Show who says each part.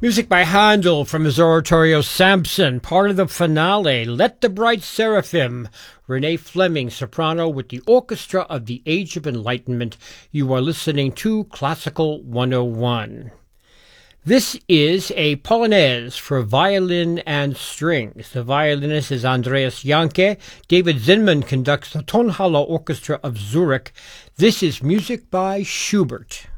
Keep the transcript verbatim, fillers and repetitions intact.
Speaker 1: Music by Handel from his oratorio Samson, part of the finale, Let the Bright Seraphim. Renee Fleming, soprano with the Orchestra of the Age of Enlightenment. You are listening to Classical one oh one. This is a Polonaise for violin and strings. The violinist is Andreas Janke. David Zinman conducts the Tonhalle Orchestra of Zurich. This is music by Schubert.